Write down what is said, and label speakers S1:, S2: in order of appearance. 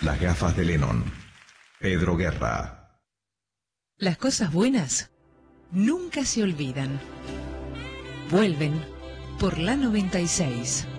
S1: Las gafas de Lennon. Pedro Guerra.
S2: Las cosas buenas nunca se olvidan. Vuelven por la 96.